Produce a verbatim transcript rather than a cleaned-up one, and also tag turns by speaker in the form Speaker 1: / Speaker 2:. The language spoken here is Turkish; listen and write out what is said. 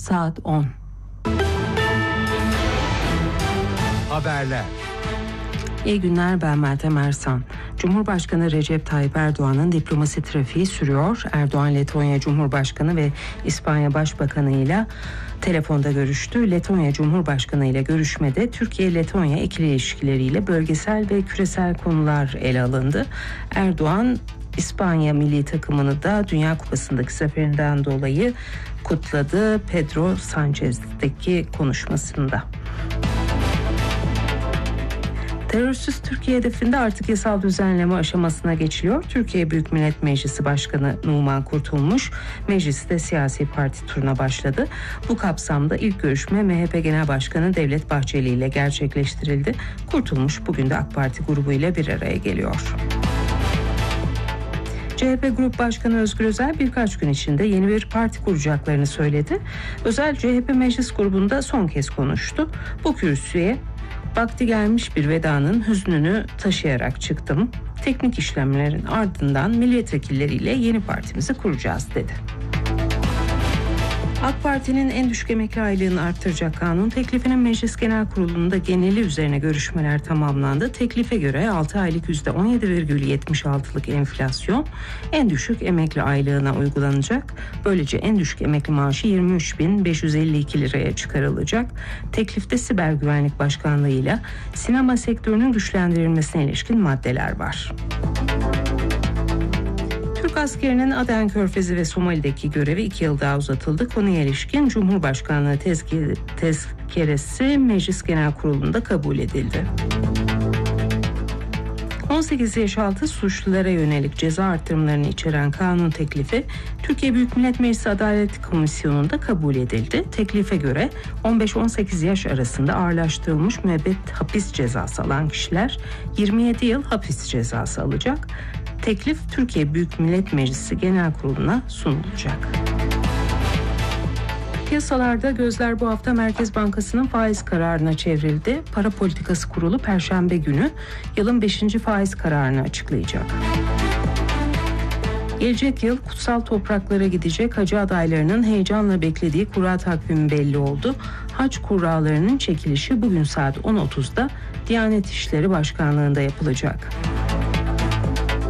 Speaker 1: saat on.
Speaker 2: Haberler.
Speaker 1: İyi günler, ben Meltem Ersan. Cumhurbaşkanı Recep Tayyip Erdoğan'ın diplomasi trafiği sürüyor. Erdoğan, Letonya Cumhurbaşkanı ve İspanya Başbakanı ile telefonda görüştü. Letonya Cumhurbaşkanı ile görüşmede Türkiye-Letonya ikili ilişkileriyle bölgesel ve küresel konular ele alındı. Erdoğan, İspanya milli takımını da Dünya Kupası'ndaki zaferinden dolayı kutladı Pedro Sanchez'deki konuşmasında. Terörsüz Türkiye hedefinde artık yasal düzenleme aşamasına geçiliyor. Türkiye Büyük Millet Meclisi Başkanı Numan Kurtulmuş, mecliste siyasi parti turuna başladı. Bu kapsamda ilk görüşme M H P Genel Başkanı Devlet Bahçeli ile gerçekleştirildi. Kurtulmuş bugün de AK Parti grubu ile bir araya geliyor. C H P Grup Başkanı Özgür Özel birkaç gün içinde yeni bir parti kuracaklarını söyledi. Özel, C H P Meclis Grubu'nda son kez konuştu. Bu kürsüye vakti gelmiş bir vedanın hüznünü taşıyarak çıktım. Teknik işlemlerin ardından milletvekilleriyle yeni partimizi kuracağız dedi. AK Parti'nin en düşük emekli aylığını arttıracak kanun teklifinin Meclis Genel Kurulu'nda geneli üzerine görüşmeler tamamlandı. Teklife göre altı aylık yüzde on yedi virgül yetmiş altı'lık enflasyon en düşük emekli aylığına uygulanacak. Böylece en düşük emekli maaşı yirmi üç bin beş yüz elli iki liraya çıkarılacak. Teklifte Siber Güvenlik Başkanlığı'yla sinema sektörünün güçlendirilmesine ilişkin maddeler var. Türk askerinin Aden Körfezi ve Somali'deki görevi iki yıl daha uzatıldı. Konuya ilişkin Cumhurbaşkanlığı tezke- tezkeresi Meclis Genel Kurulu'nda kabul edildi. on sekiz yaş altı suçlulara yönelik ceza artırımlarını içeren kanun teklifi Türkiye Büyük Millet Meclisi Adalet Komisyonu'nda kabul edildi. Teklife göre on beş on sekiz yaş arasında ağırlaştırılmış müebbet hapis cezası alan kişiler yirmi yedi yıl hapis cezası alacak. Teklif Türkiye Büyük Millet Meclisi Genel Kurulu'na sunulacak. Piyasalarda gözler bu hafta Merkez Bankası'nın faiz kararına çevrildi. Para Politikası Kurulu Perşembe günü yılın beşinci faiz kararını açıklayacak. Gelecek yıl kutsal topraklara gidecek hacı adaylarının heyecanla beklediği kura takvimi belli oldu. Hac kurralarının çekilişi bugün saat on otuzda Diyanet İşleri Başkanlığı'nda yapılacak.